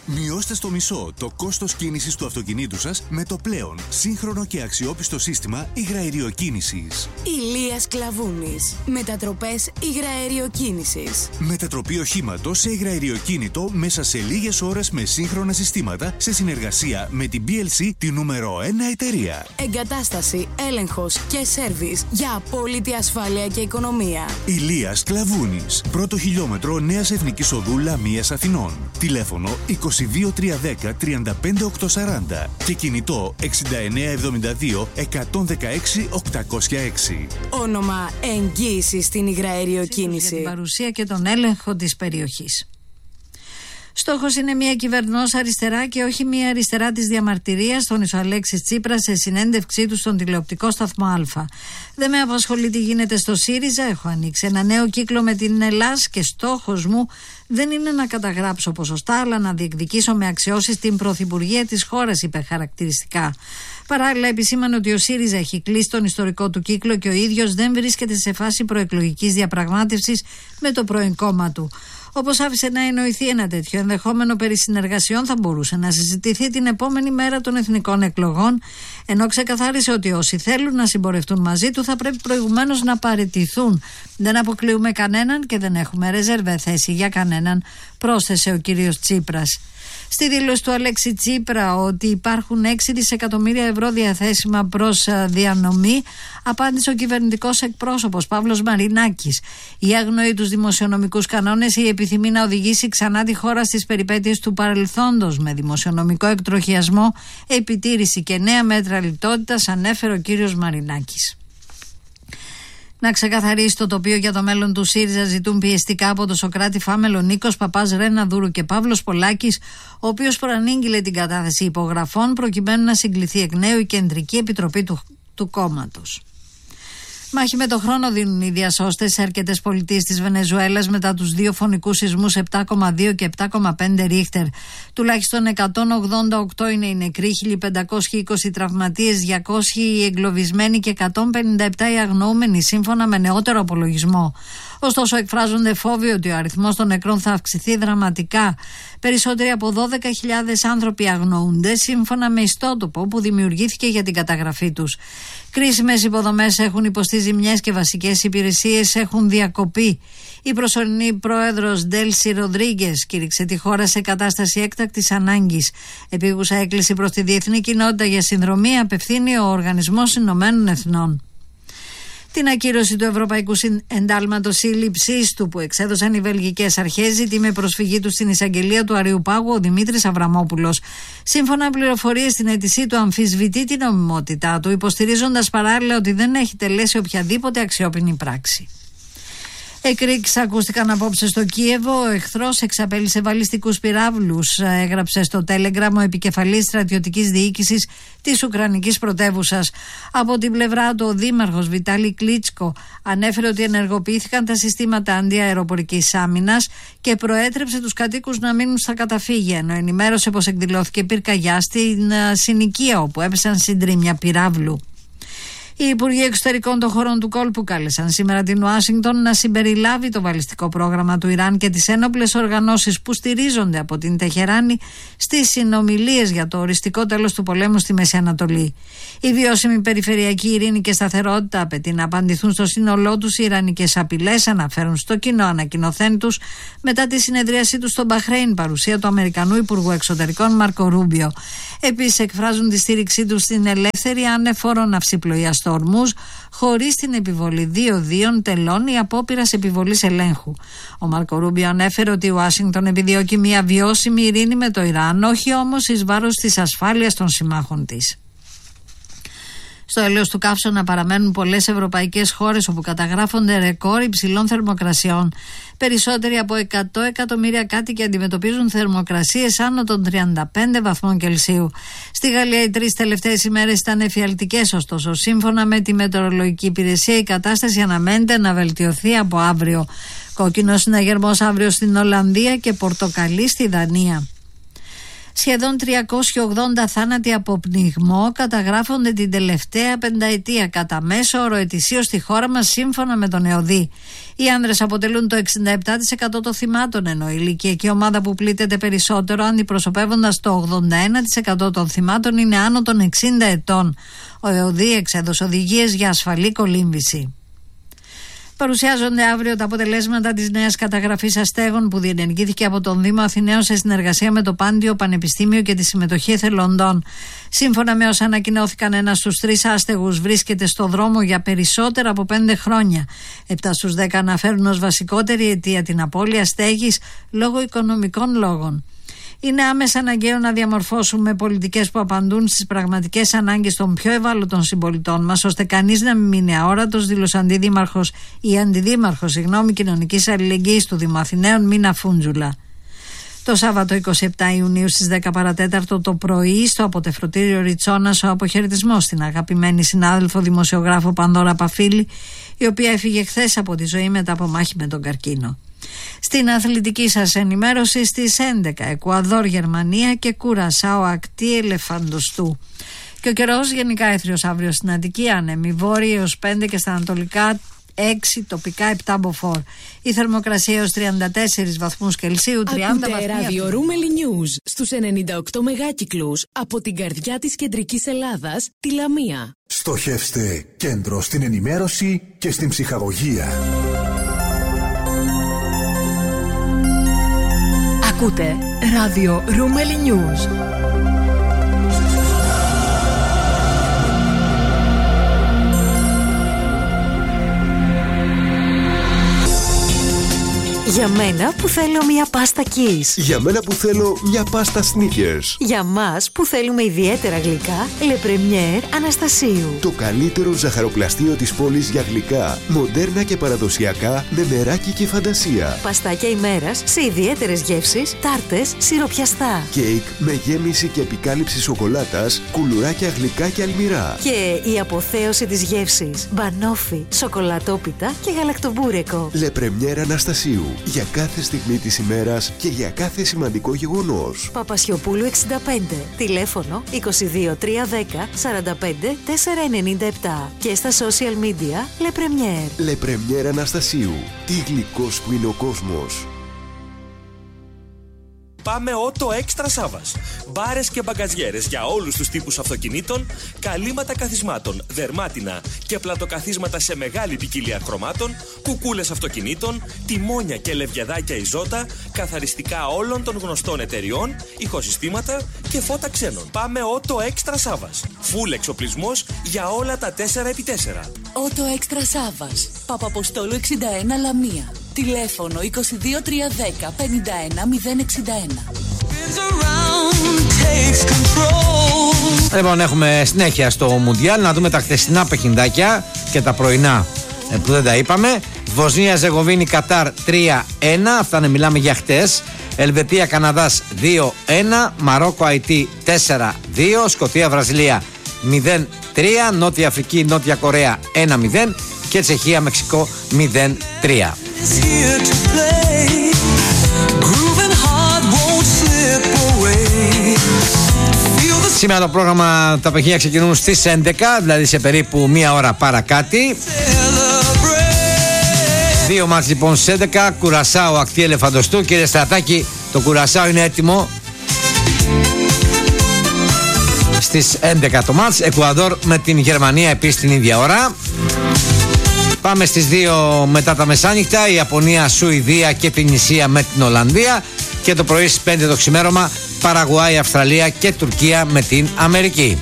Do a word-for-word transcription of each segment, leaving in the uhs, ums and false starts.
Μειώστε στο μισό το κόστος κίνησης του αυτοκινήτου σας με το πλέον σύγχρονο και αξιόπιστο σύστημα υγραεριοκίνησης. Ηλίας Κλαβούνης. Μετατροπές υγραεριοκίνησης. Μετατροπή οχήματος σε υγραεριοκίνητο μέσα σε λίγες ώρες με σύγχρονα συστήματα σε συνεργασία με την μπι ελ σι, τη νούμερο ένα εταιρεία. Εγκατάσταση, έλεγχος και σέρβις για απόλυτη ασφάλεια και οικονομία. Ηλίας Κλαβούνης. Πρώτο χιλιόμετρο Νέας Εθνικής Οδού Λαμίας Αθηνών. Τηλέφωνο είκοσι δύο τριακόσια δέκα τριάντα πέντε οκτακόσια σαράντα και κινητό εξήντα εννέα εβδομήντα δύο εκατόν δεκαέξι οκτακόσια έξι. Όνομα εγγύηση στην υγραεριοκίνηση. Για την παρουσία και τον έλεγχο της περιοχής. Στόχος είναι μια κυβερνός αριστερά και όχι μια αριστερά της διαμαρτυρίας, τόνισε ο Αλέξης Τσίπρας σε συνέντευξή του στον τηλεοπτικό σταθμό Α. Δεν με απασχολεί τι γίνεται στο ΣΥΡΙΖΑ. Έχω ανοίξει ένα νέο κύκλο με την Ελλάς και στόχος μου δεν είναι να καταγράψω ποσοστά, αλλά να διεκδικήσω με αξιώσεις την πρωθυπουργία της χώρας, είπε χαρακτηριστικά. Παράλληλα, επισήμανε ότι ο ΣΥΡΙΖΑ έχει κλείσει τον ιστορικό του κύκλο και ο ίδιος δεν βρίσκεται σε φάση προεκλογικής διαπραγμάτευσης με το πρώην κόμμα του. Όπως άφησε να εννοηθεί, ένα τέτοιο ενδεχόμενο περί συνεργασιών θα μπορούσε να συζητηθεί την επόμενη μέρα των εθνικών εκλογών, ενώ ξεκαθάρισε ότι όσοι θέλουν να συμπορευτούν μαζί του θα πρέπει προηγουμένως να παραιτηθούν. Δεν αποκλείουμε κανέναν και δεν έχουμε ρεζέρβε θέση για κανέναν, πρόσθεσε ο κύριος Τσίπρας. Στη δήλωση του Αλέξη Τσίπρα ότι υπάρχουν έξι δισεκατομμύρια ευρώ διαθέσιμα προς διανομή, απάντησε ο κυβερνητικός εκπρόσωπος Παύλος Μαρινάκης. Η αγνοή τους δημοσιονομικούς κανόνες, η επιθυμεί να οδηγήσει ξανά τη χώρα στις περιπέτειες του παρελθόντος με δημοσιονομικό εκτροχιασμό, επιτήρηση και νέα μέτρα λιτότητας, ανέφερε ο κύριος Μαρινάκης. Να ξεκαθαρίσει το τοπίο για το μέλλον του ΣΥΡΙΖΑ ζητούν πιεστικά από τον Σωκράτη Φάμελο Νίκος Παπάς Ρέναδούρου και Παύλος Πολάκης, ο οποίος προανήγγειλε την κατάθεση υπογραφών προκειμένου να συγκληθεί εκ νέου η Κεντρική Επιτροπή του, του κόμματος. Μάχη με το χρόνο δίνουν οι διασώστες σε αρκετές πολιτείες της Βενεζουέλας μετά τους δύο φωνικούς σεισμούς επτά κόμμα δύο και επτά κόμμα πέντε ρίχτερ. Τουλάχιστον εκατόν ογδόντα οκτώ είναι οι νεκροί, χίλια πεντακόσιοι είκοσι τραυματίες, διακόσιοι οι εγκλωβισμένοι και εκατόν πενήντα επτά οι αγνοούμενοι, σύμφωνα με νεότερο απολογισμό. Ωστόσο, εκφράζονται φόβοι ότι ο αριθμός των νεκρών θα αυξηθεί δραματικά. Περισσότεροι από δώδεκα χιλιάδες άνθρωποι αγνοούνται, σύμφωνα με ιστότοπο που δημιουργήθηκε για την καταγραφή τους. Κρίσιμες υποδομές έχουν υποστεί ζημιές και βασικές υπηρεσίες έχουν διακοπεί. Η προσωρινή πρόεδρος Ντέλσι Ροντρίγκες κήρυξε τη χώρα σε κατάσταση έκτακτης ανάγκης. Επίγουσα έκκληση προς τη διεθνή κοινότητα για συνδρομή απευθύνει ο Οργανισμός Ηνωμένων Εθνών. Την ακύρωση του Ευρωπαϊκού Εντάλματος Σύλληψής του που εξέδωσαν οι βελγικές αρχές ζητεί με προσφυγή του στην εισαγγελία του Αριουπάγου ο Δημήτρης Αβραμόπουλος. Σύμφωνα με πληροφορίες, στην αίτησή του αμφισβητεί την νομιμότητά του, υποστηρίζοντας παράλληλα ότι δεν έχει τελέσει οποιαδήποτε αξιόπινη πράξη. Εκρήξεις ακούστηκαν απόψε στο Κίεβο. Ο εχθρός εξαπέλυσε βαλιστικούς πυράβλους, έγραψε στο Telegram ο επικεφαλής στρατιωτικής διοίκησης της Ουκρανικής πρωτεύουσας. Από την πλευρά του, ο δήμαρχος Βιτάλη Κλίτσκο ανέφερε ότι ενεργοποιήθηκαν τα συστήματα αντιαεροπορικής άμυνας και προέτρεψε τους κατοίκους να μείνουν στα καταφύγια, ενώ ενημέρωσε πως εκδηλώθηκε πυρκαγιά στην συνοικία όπου έπεσαν συντρίμμια πυράβλου. Οι Υπουργοί Εξωτερικών των χωρών του κόλπου κάλεσαν σήμερα την Ουάσιγκτον να συμπεριλάβει το βαλιστικό πρόγραμμα του Ιράν και τις ένοπλες οργανώσεις που στηρίζονται από την Τεχεράνη στις συνομιλίες για το οριστικό τέλος του πολέμου στη Μέση Ανατολή. Η βιώσιμη περιφερειακή ειρήνη και σταθερότητα απαιτεί να απαντηθούν στο σύνολό τους οι ιρανικές απειλές, αναφέρουν στο κοινό ανακοινωθέν τους μετά τη συνεδρίασή τους στο Μπαχρέιν, παρουσία του Αμερικανού Υπουργού Εξωτερικών Μάρκο Ρούμπιο. Επίσης, εκφράζουν τη στήριξή τους στην ελεύθερη ανεφόρο ναυσιπλοεία στο Ορμούζ, χωρίς την επιβολή διοδίων, τελών ή απόπειρας επιβολής ελέγχου. Ο Μάρκο Ρούμπιο ανέφερε ότι η Ουάσιγκτον επιδιώκει μια βιώσιμη ειρήνη με το Ιράν, όχι όμως εις βάρος της ασφάλειας των συμμάχων της. Στο έλεος του καύσωνα παραμένουν πολλές ευρωπαϊκές χώρες όπου καταγράφονται ρεκόρ υψηλών θερμοκρασιών. Περισσότεροι από εκατό εκατομμύρια κάτοικοι αντιμετωπίζουν θερμοκρασίες άνω των τριάντα πέντε βαθμών Κελσίου. Στη Γαλλία οι τρεις τελευταίες ημέρες ήταν εφιαλτικές, ωστόσο σύμφωνα με τη μετεωρολογική υπηρεσία η κατάσταση αναμένεται να βελτιωθεί από αύριο. Κόκκινος συναγερμός αύριο στην Ολλανδία και πορτοκαλί στη Δανία. Σχεδόν τριακόσιοι ογδόντα θάνατοι από πνιγμό καταγράφονται την τελευταία πενταετία, κατά μέσο όρο ετησίως στη χώρα μας, σύμφωνα με τον ΕΟΔΗ. Οι άνδρες αποτελούν το εξήντα επτά τοις εκατό των θυμάτων, ενώ η ηλικιακή ομάδα που πλήττεται περισσότερο, αντιπροσωπεύοντας το ογδόντα ένα τοις εκατό των θυμάτων, είναι άνω των εξήντα ετών. Ο ΕΟΔΗ εξέδωσε οδηγίες για ασφαλή κολύμβηση. Παρουσιάζονται αύριο τα αποτελέσματα της νέας καταγραφής αστέγων που διενεργήθηκε από τον Δήμο Αθηναίων σε συνεργασία με το Πάντιο Πανεπιστήμιο και τη συμμετοχή εθελοντών. Σύμφωνα με όσα ανακοινώθηκαν, ένας στους τρεις άστεγους βρίσκεται στο δρόμο για περισσότερα από πέντε χρόνια. Επτά στους δέκα αναφέρουν ως βασικότερη αιτία την απώλεια στέγης λόγω οικονομικών λόγων. Είναι άμεσα αναγκαίο να διαμορφώσουμε πολιτικές που απαντούν στις πραγματικές ανάγκες των πιο ευάλωτων συμπολιτών μας, ώστε κανείς να μην μείνει αόρατος, δήλωσε αντιδήμαρχος ή αντιδήμαρχος συγγνώμη, κοινωνικής αλληλεγγύης του Δήμου Αθηναίων, Μίνα Φούντζουλα. Το Σάββατο είκοσι επτά Ιουνίου στις δέκα παρά τέταρτο το πρωί, στο αποτεφρωτήριο Ριτσόνας, ο αποχαιρετισμός στην αγαπημένη συνάδελφο δημοσιογράφο Πανδώρα Παφίλη, η οποία έφυγε χθες από τη ζωή μετά από μάχη με τον καρκίνο. Στην αθλητική σας ενημέρωση, στις έντεκα Εκουαδόρ, Γερμανία και Κουρασάο ακτή ελεφαντοστού. Και ο καιρός γενικά έθριος αύριο στην Αττική, άνεμοι βόρειοι έως πέντε και στα ανατολικά έξι, τοπικά επτά μποφόρ. Η θερμοκρασία έως τριάντα τέσσερις βαθμούς Κελσίου, τριάντα βαθμοί. Ακούτε Radio Roumeli News στους ενενήντα οκτώ μεγάκυκλους από την καρδιά της κεντρικής Ελλάδας, τη Λαμία. Στοχεύστε κέντρο στην ενημέρωση και στην ψυχαγωγία. Ακούτε Radio Roumeli News. Για μένα που θέλω μια πάστα Kiss. Για μένα που θέλω μια πάστα Snickers. Για μας που θέλουμε ιδιαίτερα γλυκά, Le Premier Αναστασίου. Το καλύτερο ζαχαροπλαστείο της πόλης για γλυκά, μοντέρνα και παραδοσιακά, με μεράκι και φαντασία. Παστάκια ημέρας σε ιδιαίτερες γεύσεις, τάρτες, σιροπιαστά. Κέικ με γέμιση και επικάλυψη σοκολάτας, κουλουράκια γλυκά και αλμυρά. Και η αποθέωση της γεύσης, μπανόφι, σοκολατόπιτα και γαλακτομπούρεκο. Le Premier Αναστασίου. Για κάθε στιγμή της ημέρας και για κάθε σημαντικό γεγονός. Παπασιοπούλου εξήντα πέντε. Τηλέφωνο είκοσι δύο τριακόσια δέκα σαράντα πέντε τετρακόσια ενενήντα επτά. Και στα social media Le Premier. Le Premier Αναστασίου. Τι γλυκός που είναι ο κόσμος. Πάμε Auto Extra Savas. Μπάρες και μπαγκαζιέρες για όλους τους τύπους αυτοκινήτων, καλύματα καθισμάτων, δερμάτινα και πλατοκαθίσματα σε μεγάλη ποικιλία χρωμάτων, κουκούλες αυτοκινήτων, τιμόνια και λευκεδάκια Ιζότα, καθαριστικά όλων των γνωστών εταιριών, ηχοσυστήματα και φώτα ξένων. Πάμε Auto Extra Savas. Φουλ εξοπλισμός για όλα τα τέσσερα επί τέσσερα. Auto Extra Savas. Παπαποστόλου εξήντα ένα Λαμία. Τηλέφωνο είκοσι δύο τριακόσια δέκα πενήντα ένα μηδέν εξήντα ένα. Λοιπόν, έχουμε συνέχεια στο Μουντιάλ. Να δούμε τα χθεσινά παιχνιδάκια και τα πρωινά που δεν τα είπαμε. Βοσνία Ζεγοβίνη Κατάρ τρία ένα. Αυτά είναι, μιλάμε για χτες. Ελβετία Καναδάς δύο ένα. Μαρόκο Αϊτή τέσσερα δύο. Σκωτία Βραζιλία μηδέν τρία. Νότια Αφρική Νότια Κορέα ένα μηδέν. Και Τσεχία Μεξικό μηδέν τρία. Σήμερα το πρόγραμμα, τα παιχνίδια ξεκινούν στις έντεκα, δηλαδή σε περίπου μία ώρα παρακάτι. Δύο μάτς λοιπόν στις έντεκα, Κουρασάο ακτή Ελεφαντοστού. Κύριε Στρατάκη, το Κουρασάο είναι έτοιμο. Στις έντεκα το μάτς. Εκουαδόρ με την Γερμανία επίσης την ίδια ώρα. Πάμε στις δύο μετά τα μεσάνυχτα, η Ιαπωνία, Σουηδία και την Ισία με την Ολλανδία. Και το πρωί στις πέντε το ξημέρωμα, Παραγουάη, Αυστραλία και Τουρκία με την Αμερική.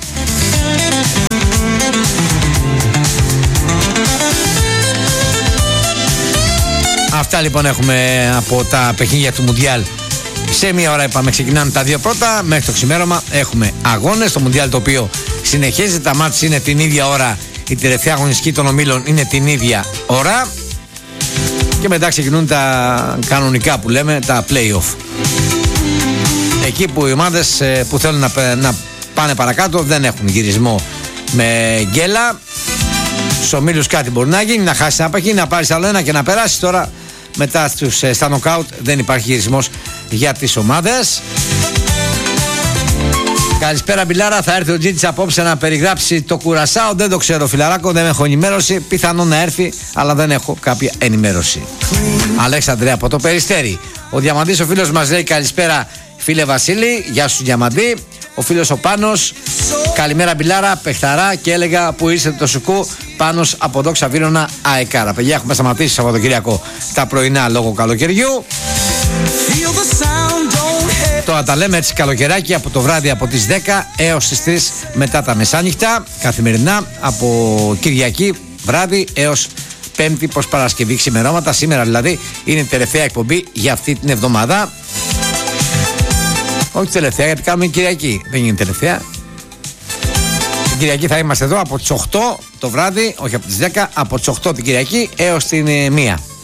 Αυτά λοιπόν έχουμε από τα παιχνίδια του Μουντιάλ. Σε μία ώρα είπαμε ξεκινάνε τα δύο πρώτα. Μέχρι το ξημέρωμα έχουμε αγώνες. Το Μουντιάλ το οποίο συνεχίζεται, τα μάτς είναι την ίδια ώρα. Η τελευταία αγωνιστική των ομίλων είναι την ίδια ώρα. Και μετά ξεκινούν τα κανονικά που λέμε, τα play-off. Εκεί που οι ομάδες που θέλουν να, να πάνε παρακάτω δεν έχουν γυρισμό με γκέλα. Στους ομίλους κάτι μπορεί να γίνει, να χάσει ένα παιχνίδι, να πάρεις άλλο ένα και να περάσει. Τώρα μετά στους, στα νοκάουτ δεν υπάρχει γυρισμός για τις ομάδες. Καλησπέρα Μπιλάρα, θα έρθει ο Τζίτης απόψε να περιγράψει το Κουρασάο. Δεν το ξέρω φιλαράκο, δεν έχω ενημέρωση. Πιθανόν να έρθει, αλλά δεν έχω κάποια ενημέρωση. Αλέξανδρε από το Περιστέρι. Ο Διαμαντής ο φίλος μας λέει καλησπέρα φίλε Βασίλη, γεια σου Διαμαντή. Ο φίλος ο Πάνος, καλημέρα Μπιλάρα, παιχταρά, και έλεγα που είστε το Σουκού. Πάνος από Δόξα Βύρωνα Αεκάρα. Παιδιά, έχουμε σταματήσει Σαββατοκύριακο τα πρωινά λόγω καλοκαιριού. Τώρα τα λέμε έτσι καλοκαιράκι από το βράδυ από τις δέκα έως τις τρεις μετά τα μεσάνυχτα, καθημερινά από Κυριακή βράδυ έως Πέμπτη προς Παρασκευή ξημερώματα. Σήμερα δηλαδή είναι η τελευταία εκπομπή για αυτή την εβδομάδα. Όχι τελευταία, γιατί κάνουμε Κυριακή. Δεν είναι τελευταία. Την Κυριακή θα είμαστε εδώ από τις οκτώ το βράδυ, όχι από τις δέκα, από τις οκτώ την Κυριακή έως την μία.